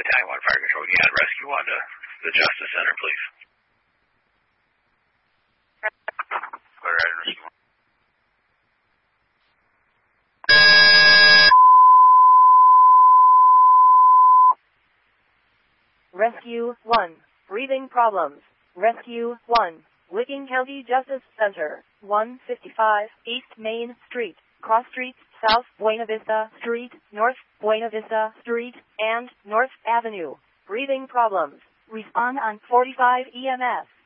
91 Fire Control, you had rescue 1 to the Justice Center, please. Clear out rescue 1. Rescue 1. Breathing problems. Rescue 1. Licking County Justice Center. 155 East Main Street. Cross Streets, South Buena Vista Street, North Buena Vista Street, and North Avenue. Breathing problems. Respond on 45 EMS.